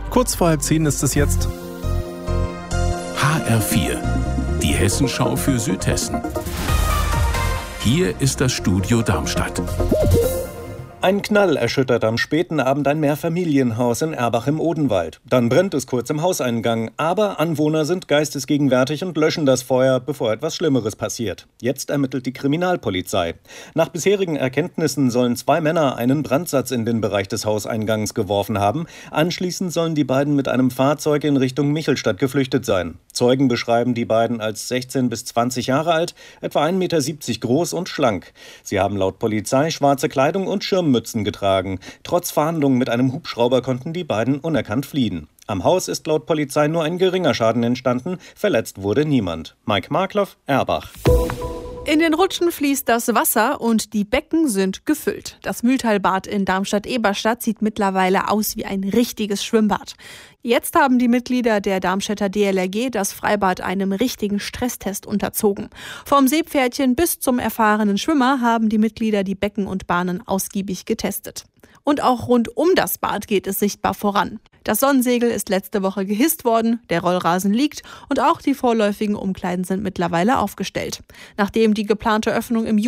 Kurz vor 9:30 ist es jetzt. HR4, die Hessenschau für Südhessen. Hier ist das Studio Darmstadt. Ein Knall erschüttert am späten Abend ein Mehrfamilienhaus in Erbach im Odenwald. Dann brennt es kurz im Hauseingang. Aber Anwohner sind geistesgegenwärtig und löschen das Feuer, bevor etwas Schlimmeres passiert. Jetzt ermittelt die Kriminalpolizei. Nach bisherigen Erkenntnissen sollen 2 Männer einen Brandsatz in den Bereich des Hauseingangs geworfen haben. Anschließend sollen die beiden mit einem Fahrzeug in Richtung Michelstadt geflüchtet sein. Zeugen beschreiben die beiden als 16 bis 20 Jahre alt, etwa 1,70 Meter groß und schlank. Sie haben laut Polizei schwarze Kleidung und Schirmmützen getragen. Trotz Fahndung mit einem Hubschrauber konnten die beiden unerkannt fliehen. Am Haus ist laut Polizei nur ein geringer Schaden entstanden. Verletzt wurde niemand. Mike Markloff, Erbach. In den Rutschen fließt das Wasser und die Becken sind gefüllt. Das Mühltalbad in Darmstadt-Eberstadt sieht mittlerweile aus wie ein richtiges Schwimmbad. Jetzt haben die Mitglieder der Darmstädter DLRG das Freibad einem richtigen Stresstest unterzogen. Vom Seepferdchen bis zum erfahrenen Schwimmer haben die Mitglieder die Becken und Bahnen ausgiebig getestet. Und auch rund um das Bad geht es sichtbar voran. Das Sonnensegel ist letzte Woche gehisst worden, der Rollrasen liegt und auch die vorläufigen Umkleiden sind mittlerweile aufgestellt. Nachdem die geplante Öffnung im